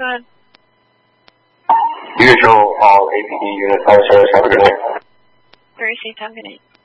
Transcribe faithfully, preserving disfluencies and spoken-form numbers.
Go ahead. Usual all A P D units, all service, have a good night. Very safe, have a good night.